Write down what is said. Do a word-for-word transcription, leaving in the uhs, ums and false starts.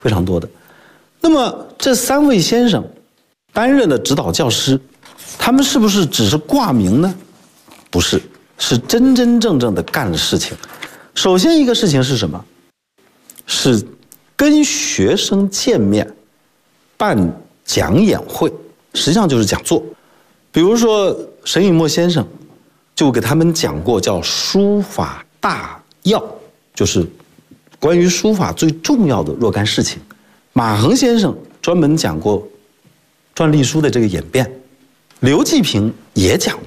非常多的。那么这三位先生担任的指导教师，他们是不是只是挂名呢？不是，是真真正正的干了事情。首先一个事情是什么？是跟学生见面，办讲演会，实际上就是讲座。比如说沈尹默先生就给他们讲过叫书法大要，就是关于书法最重要的若干事情。马衡先生专门讲过篆隶书的这个演变，刘继平也讲